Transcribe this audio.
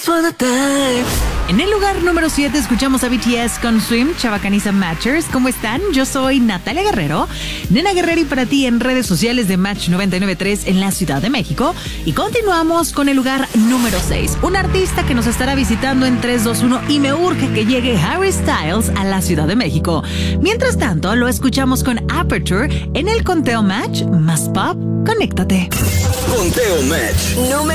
En el lugar número 7 escuchamos a BTS con Swim, Chavacaniza Matchers. ¿Cómo están? Yo soy Natalia Guerrero, Nena Guerrero, y para ti en redes sociales de Match 99.3 en la Ciudad de México. Y continuamos con el lugar número 6. Un artista que nos estará visitando en 3, 2, 1 y me urge que llegue Harry Styles a la Ciudad de México. Mientras tanto, lo escuchamos con Aperture en el conteo Match más Pop. Conéctate. Conteo Match.